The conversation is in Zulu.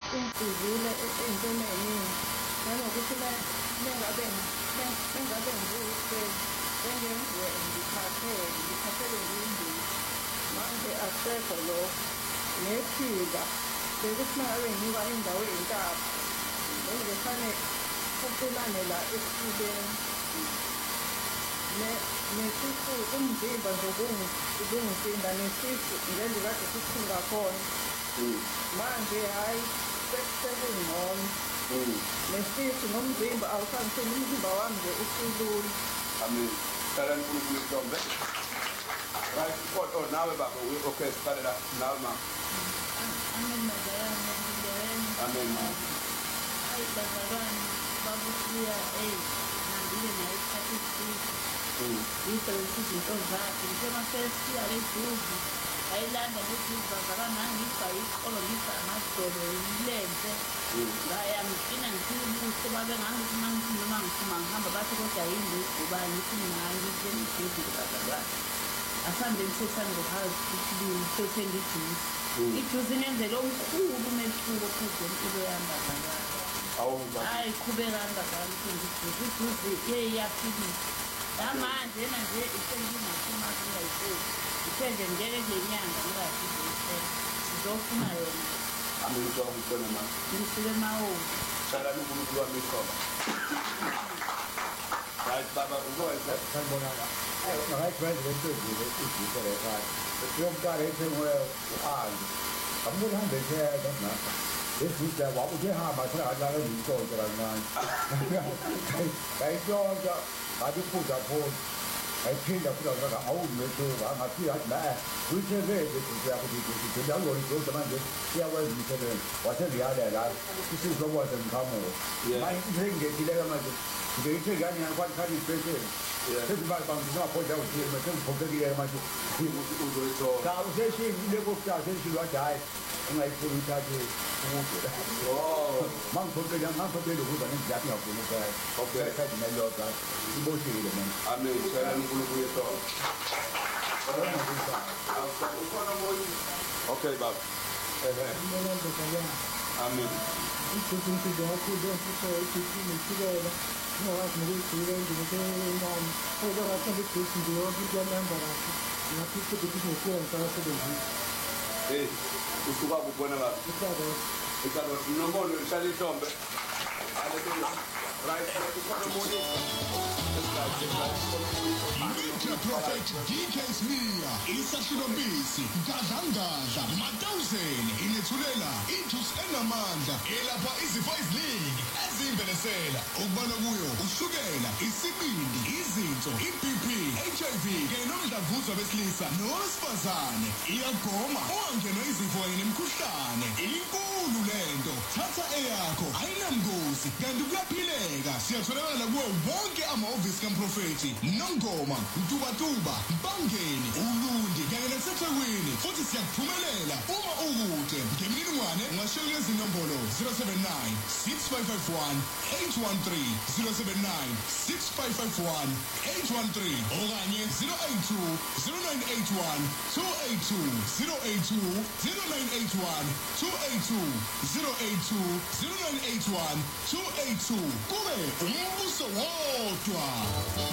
ingigxile ey'ntweni ey'ningi nanokuthi mengabe ngiwuhlengi engenziwe ngiphathele ngiyindiza manje akusekho lokho nefika bekuthi uma ngabe nginyuka indawo ey'ntaba bengefane uqinane la esifubeni nesifu umzimba nje ubungisinda nesifu ngenze kade sibuhlungu kakhona manje hhayi sekungcono nesifu nomzimba awusangithini umzimba wami nje usulula. Amen. Sala uNkulunkulu Ntombe. Right, kodwa nawe baba okay siqalela nawe ma. Amen madayana ngiyena. Amen ma. Hayi bazalwane babusiya nambile nayo isikhathi eside. Ngiyisebenzisa izinto zakhe njengasesiya leduvu ayilanda leduvu bazalwane nangibhaye iqolo ngibha amadolo ilenze ngaya ngigcina ngisibuhle babengangithi mangithi noma ngiphuma ngihamba bathi kodwa yini ubani ngithi ngangizwe ngidudule bazalwane asambeni sesangohazi ukuthi sesengijuse ijuzi nenzela omkhulu umehluko phezu kwempilo yami bazalwane hayi qhubekani bazalwane sengijuze ijuzi iyaphilisa manje yena nje isenginakumazula yiseni ithenje ngeke kule nyanga ngingafike sizofuna yona. Amen uzoba ukubona ma. Ngisuke emawozi. Sala uNkulunkulu wami iqhoba. Right baba uzowenza sanibona la. Ngayikwenza lento nje izinto lekhaya. Yomntana ethengiwe u-Ali. Akumele hambe ekhaya na. Esizwe wawuhamba sengathi ngiyinkonzo kancane. Ngayitshontsha ngathi uphuza phoza. Ayiphinda futhi ngathi awumethuka angaphila athi la uyithebeze ukuthi uyangolidonsa manje siyakwenza umsebenzi waseziyale la isizokwazi ngiqhamuka manje sengingethile manje ngiyithe ngani ngakwathi special sezimali bangizaphoda ukuthi mase ngiphokekile manje uzoyithola cha useshini lekufika seshini wathi hayi ungayifuni uthathe ukude mangiphokele ukuba ngizathi ngafuna ukaya okay sathi nalokho iboshile manje amen sala uNkulunkulu yethoba okay baba amen Ikhuthunkulu kakhulu futhi ikhuthunkulu ngowazi nokuyikhulula indlela enani kodwa kahle ukuthi nje yonke into yamamba kahle ngaphithi ukuthi ngikwenza ngisebenzisa usuka kubona baba ikado sinombolo uhlala ihlombe haleluya right ukona umuntu Major Prophet DK Smear isahlulombisi gadlangadla mathawuzeni inethulela injuice enamandla elapha izifo eziningi ezimbenesela ukubona kuyo ushukela isibindi izinso iBP HIV kanye nomdlavuza besilisa nowesifazane iyagoma ungangena izifo kanye nemikhuhlane inkulu lento thatha eyakho ayinamgozi kanti kuyaphileka siyatholakala kuwo wonke amahhovisi kaMprofethi Nongoma Mtubatuba Bangeni Ulundi kanye naseThekwini futhi siyakuphumelela uma ukude ngemininingwane ungashela lezi nombolo 079 6551 813 079 6551 813 okanye 082 0981 282 082 0981 282 082 0981 282 kube umbuso wodwa.